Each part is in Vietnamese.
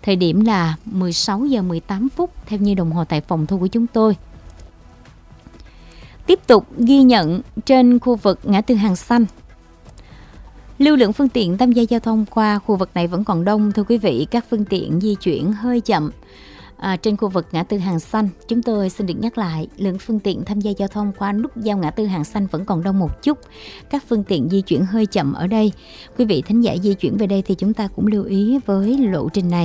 Thời điểm là 16 giờ 18 phút theo như đồng hồ tại phòng thu của chúng tôi. Tiếp tục ghi nhận trên khu vực ngã tư Hàng Xanh. Lưu lượng phương tiện tham gia giao thông qua khu vực này vẫn còn đông, thưa quý vị. Các phương tiện di chuyển hơi chậm. Trên khu vực ngã tư Hàng Xanh, chúng tôi xin được nhắc lại, lượng phương tiện tham gia giao thông qua nút giao ngã tư Hàng Xanh vẫn còn đông một chút. Các phương tiện di chuyển hơi chậm ở đây. Quý vị thính giả di chuyển về đây thì chúng ta cũng lưu ý với lộ trình này.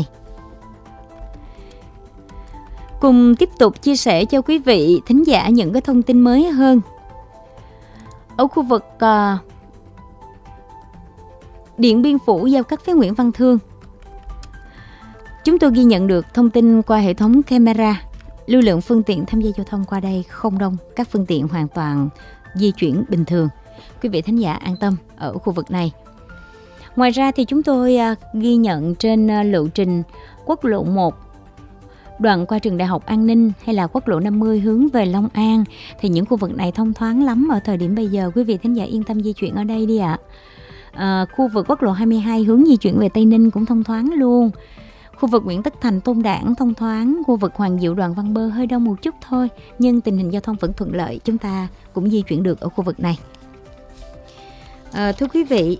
Cùng tiếp tục chia sẻ cho quý vị thính giả những cái thông tin mới hơn. Ở khu vực Điện Biên Phủ giao cắt với Nguyễn Văn Thương, chúng tôi ghi nhận được thông tin qua hệ thống camera. Lưu lượng phương tiện tham gia giao thông qua đây không đông, các phương tiện hoàn toàn di chuyển bình thường. Quý vị thính giả an tâm ở khu vực này. Ngoài ra thì chúng tôi ghi nhận trên lộ trình quốc lộ 1 đoạn qua trường Đại học An Ninh hay là quốc lộ 50 hướng về Long An thì những khu vực này thông thoáng lắm ở thời điểm bây giờ. Quý vị thính giả yên tâm di chuyển ở đây đi ạ. Khu vực quốc lộ 22 hướng di chuyển về Tây Ninh cũng thông thoáng luôn. Khu vực Nguyễn Tất Thành, Tôn Đản thông thoáng. Khu vực Hoàng Diệu, Đoàn Văn Bơ hơi đông một chút thôi, nhưng tình hình giao thông vẫn thuận lợi, chúng ta cũng di chuyển được ở khu vực này. Thưa quý vị,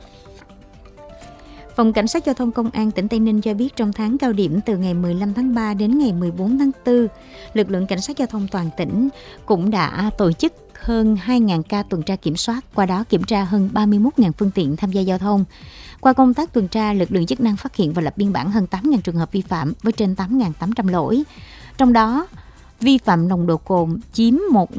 Phòng Cảnh sát Giao thông Công an tỉnh Tây Ninh cho biết trong tháng cao điểm từ ngày 15 tháng 3 đến ngày 14 tháng 4, lực lượng Cảnh sát Giao thông toàn tỉnh cũng đã tổ chức hơn 2.000 ca tuần tra kiểm soát, qua đó kiểm tra hơn 31.000 phương tiện tham gia giao thông. Qua công tác tuần tra, lực lượng chức năng phát hiện và lập biên bản hơn 8.000 trường hợp vi phạm với trên 8.800 lỗi. Trong đó, vi phạm nồng độ cồn chiếm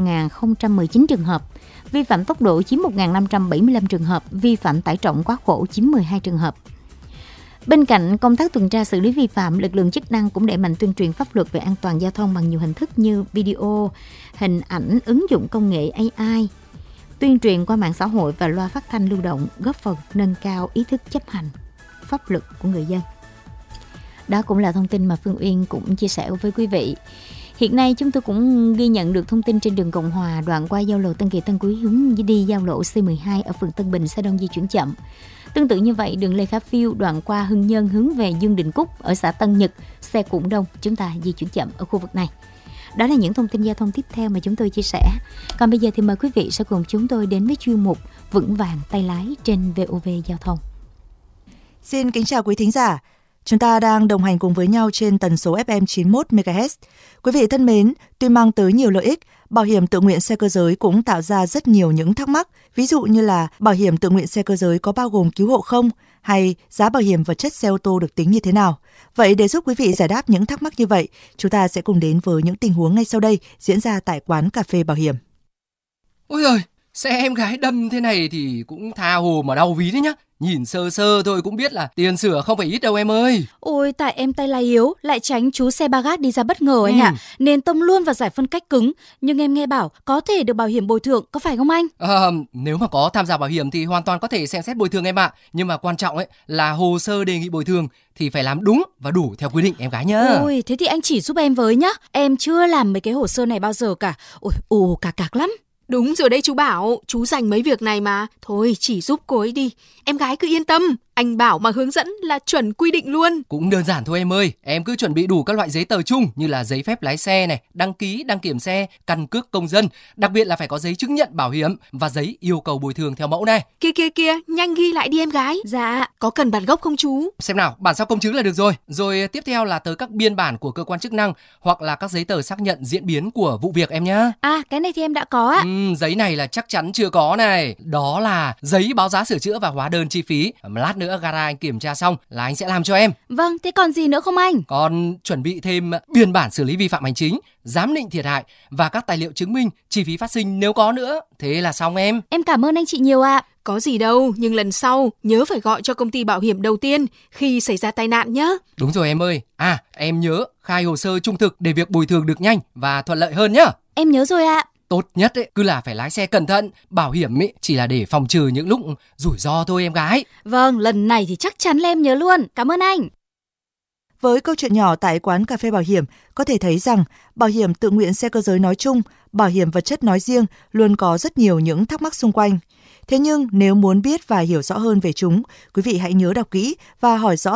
1.019 trường hợp, vi phạm tốc độ chiếm 1.575 trường hợp, vi phạm tải trọng quá khổ chiếm 12 trường hợp. Bên cạnh công tác tuần tra xử lý vi phạm, lực lượng chức năng cũng đẩy mạnh tuyên truyền pháp luật về an toàn giao thông bằng nhiều hình thức như video, hình ảnh, ứng dụng công nghệ AI, tuyên truyền qua mạng xã hội và loa phát thanh lưu động, góp phần nâng cao ý thức chấp hành pháp luật của người dân. Đó cũng là thông tin mà Phương Uyên cũng chia sẻ với quý vị. Hiện nay chúng tôi cũng ghi nhận được thông tin trên đường Cộng Hòa, đoạn qua giao lộ Tân Kỳ Tân Quý hướng đi giao lộ C12 ở phường Tân Bình, xe đông di chuyển chậm. Tương tự như vậy, đường Lê Khả Phiêu đoạn qua Hưng Nhân hướng về Dương Đình Cúc ở xã Tân Nhật, xe cũng đông, chúng ta di chuyển chậm ở khu vực này. Đó là những thông tin giao thông tiếp theo mà chúng tôi chia sẻ. Còn bây giờ thì mời quý vị sẽ cùng chúng tôi đến với chuyên mục Vững vàng tay lái trên VOV Giao thông. Xin kính chào quý thính giả. Chúng ta đang đồng hành cùng với nhau trên tần số FM 91 MHz. Quý vị thân mến, tuy mang tới nhiều lợi ích, bảo hiểm tự nguyện xe cơ giới cũng tạo ra rất nhiều những thắc mắc. Ví dụ như là bảo hiểm tự nguyện xe cơ giới có bao gồm cứu hộ không? Hay giá bảo hiểm vật chất xe ô tô được tính như thế nào? Vậy để giúp quý vị giải đáp những thắc mắc như vậy, chúng ta sẽ cùng đến với những tình huống ngay sau đây diễn ra tại quán cà phê bảo hiểm. Ôi giời, xe em gái đâm thế này thì cũng tha hồ mà đau ví đấy nhá. Nhìn sơ sơ thôi cũng biết là tiền sửa không phải ít đâu em ơi. Ôi, tại em tay lái yếu, lại tránh chú xe ba gác đi ra bất ngờ anh ạ. Nên tông luôn vào giải phân cách cứng. Nhưng em nghe bảo có thể được bảo hiểm bồi thường, có phải không anh? Nếu mà có tham gia bảo hiểm thì hoàn toàn có thể xem xét bồi thường em ạ. Nhưng mà quan trọng ấy là hồ sơ đề nghị bồi thường thì phải làm đúng và đủ theo quy định em gái nhá. Ôi, thế thì anh chỉ giúp em với nhá. Em chưa làm mấy cái hồ sơ này bao giờ cả. Ôi, cạc lắm. Đúng rồi đấy chú Bảo, chú dành mấy việc này mà. Thôi chỉ giúp cô ấy đi, em gái cứ yên tâm. Anh Bảo mà hướng dẫn là chuẩn quy định luôn. Cũng đơn giản thôi em ơi, em cứ chuẩn bị đủ các loại giấy tờ chung như là giấy phép lái xe này, đăng ký, đăng kiểm xe, căn cước công dân. Đặc biệt là phải có giấy chứng nhận bảo hiểm và giấy yêu cầu bồi thường theo mẫu này. Kia, nhanh ghi lại đi em gái. Dạ. Có cần bản gốc không chú? Xem nào, bản sao công chứng là được rồi. Rồi tiếp theo là tới các biên bản của cơ quan chức năng hoặc là các giấy tờ xác nhận diễn biến của vụ việc em nhá. À, cái này thì em đã có ạ. Giấy này là chắc chắn chưa có này. Đó là giấy báo giá sửa chữa và hóa đơn chi phí. Lát nữa gara anh kiểm tra xong là anh sẽ làm cho em. Vâng, thế còn gì nữa không anh? Còn chuẩn bị thêm biên bản xử lý vi phạm hành chính, giám định thiệt hại và các tài liệu chứng minh chi phí phát sinh nếu có nữa. Thế là xong em. Em cảm ơn anh chị nhiều ạ. Có gì đâu, nhưng lần sau nhớ phải gọi cho công ty bảo hiểm đầu tiên khi xảy ra tai nạn nhé. Đúng rồi em ơi. Em nhớ khai hồ sơ trung thực để việc bồi thường được nhanh và thuận lợi hơn nhá. Em nhớ rồi ạ. Tốt nhất ấy, cứ là phải lái xe cẩn thận. Bảo hiểm ấy chỉ là để phòng trừ những lúc rủi ro thôi em gái. Vâng, lần này thì chắc chắn là em nhớ luôn. Cảm ơn anh. Với câu chuyện nhỏ tại quán cà phê bảo hiểm, có thể thấy rằng bảo hiểm tự nguyện xe cơ giới nói chung, bảo hiểm vật chất nói riêng luôn có rất nhiều những thắc mắc xung quanh. Thế nhưng nếu muốn biết và hiểu rõ hơn về chúng, quý vị hãy nhớ đọc kỹ và hỏi rõ